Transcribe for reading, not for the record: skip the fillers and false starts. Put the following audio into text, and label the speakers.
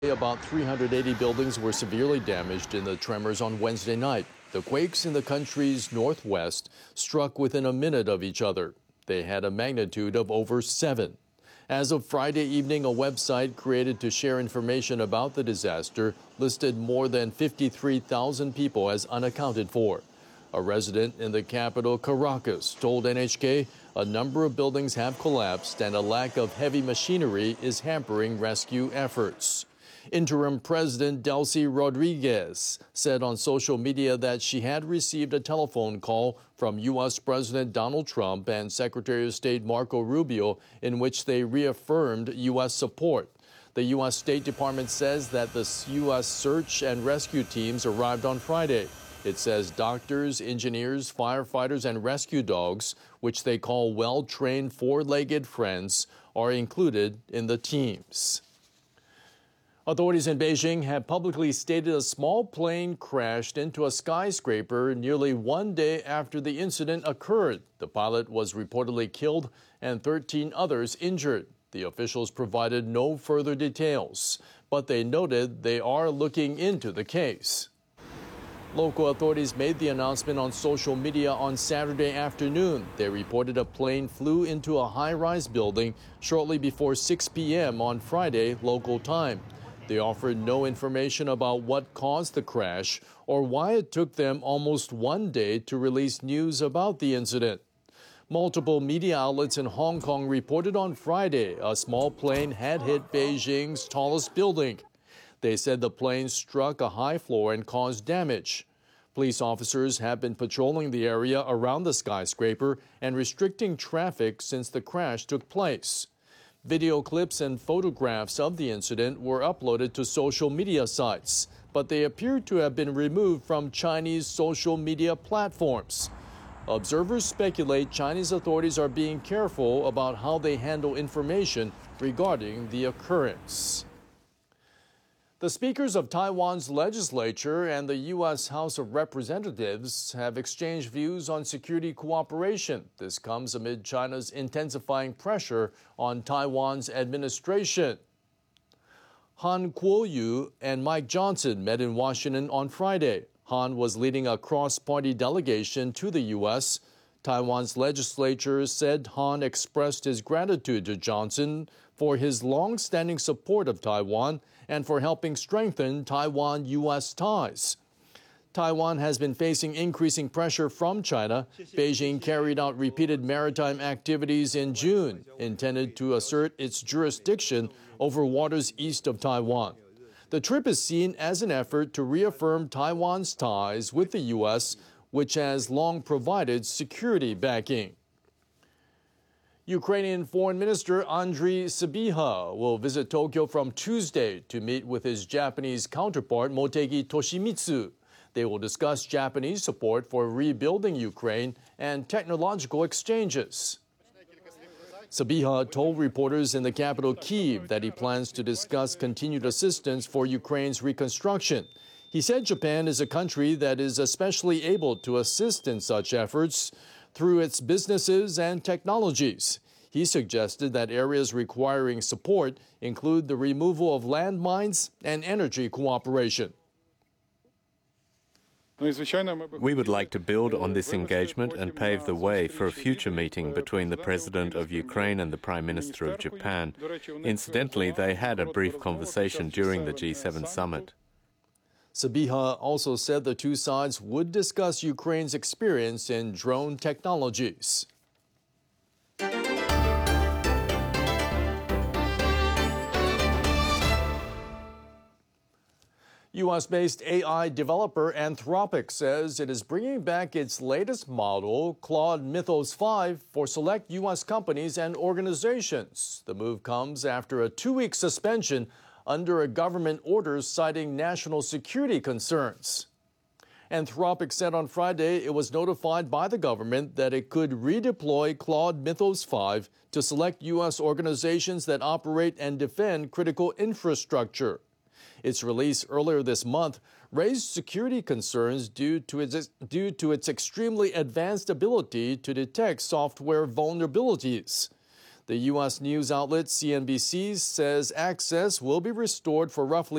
Speaker 1: About 380 buildings were severely damaged in the tremors on Wednesday night. The quakes in the country's northwest struck within a minute of each other. They had a magnitude of over 7. As of Friday evening, a website created to share information about the disaster listed more than 53,000 people as unaccounted for. A resident in the capital, Caracas, told NHK a number of buildings have collapsed and a lack of heavy machinery is hampering rescue efforts. Interim President Delcy Rodriguez said on social media that she had received a telephone call from U.S. President Donald Trump and Secretary of State Marco Rubio in which they reaffirmed U.S. support. The U.S. State Department says that the U.S. search and rescue teams arrived on Friday. It says doctors, engineers, firefighters, and rescue dogs, which they call well-trained four-legged friends, are included in the teams. Authorities in Beijing have publicly stated a small plane crashed into a skyscraper nearly one day after the incident occurred. The pilot was reportedly killed and 13 others injured. The officials provided no further details, but they noted they are looking into the case. Local authorities made the announcement on social media on Saturday afternoon. They reported a plane flew into a high-rise building shortly before 6 p.m. on Friday local time. They offered no information about what caused the crash or why it took them almost one day to release news about the incident. Multiple media outlets in Hong Kong reported on Friday a small plane had hit Beijing's tallest building. They said the plane struck a high floor and caused damage. Police officers have been patrolling the area around the skyscraper and restricting traffic since the crash took place. Video clips and photographs of the incident were uploaded to social media sites, but they appear to have been removed from Chinese social media platforms. Observers speculate Chinese authorities are being careful about how they handle information regarding the occurrence. The speakers of Taiwan's legislature and the U.S. House of Representatives have exchanged views on security cooperation. This comes amid China's intensifying pressure on Taiwan's administration. Han Kuo-yu and Mike Johnson met in Washington on Friday. Han was leading a cross-party delegation to the U.S. Taiwan's legislature said Han expressed his gratitude to Johnson for his long-standing support of Taiwan and for helping strengthen Taiwan-U.S. ties. Taiwan has been facing increasing pressure from China. Beijing carried out repeated maritime activities in June, intended to assert its jurisdiction over waters east of Taiwan. The trip is seen as an effort to reaffirm Taiwan's ties with the U.S., which has long provided security backing. Ukrainian Foreign Minister Andriy Sybiha will visit Tokyo from Tuesday to meet with his Japanese counterpart Motegi Toshimitsu. They will discuss Japanese support for rebuilding Ukraine and technological exchanges. Sybiha told reporters in the capital Kyiv that he plans to discuss continued assistance for Ukraine's reconstruction. He said Japan is a country that is especially able to assist in such efforts through its businesses and technologies. He suggested that areas requiring support include the removal of landmines and energy cooperation.
Speaker 2: We would like to build on this engagement and pave the way for a future meeting between the President of Ukraine and the Prime Minister of Japan. Incidentally, they had a brief conversation during the G7 summit.
Speaker 1: Sybiha also said the two sides would discuss Ukraine's experience in drone technologies. U.S.-based AI developer Anthropic says it is bringing back its latest model, Claude Mythos 5, for select U.S. companies and organizations. The move comes after a 2-week suspension under a government order citing national security concerns. Anthropic said on Friday it was notified by the government that it could redeploy Claude Mythos 5 to select U.S. organizations that operate and defend critical infrastructure. Its release earlier this month raised security concerns due to its extremely advanced ability to detect software vulnerabilities. The U.S. news outlet CNBC says access will be restored for roughly